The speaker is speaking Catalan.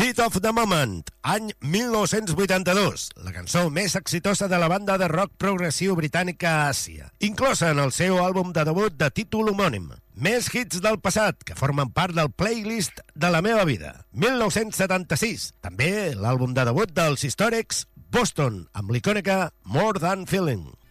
Heat of the Moment, any 1982, la cançó més exitosa de la banda de rock progressiu britànica a Àsia, inclosa en el seu àlbum de debut de títol homònim. Més hits del passat que formen part del playlist de la meva vida. 1976, també l'àlbum de debut dels Historics, Boston, amb l'icònica More Than Feeling.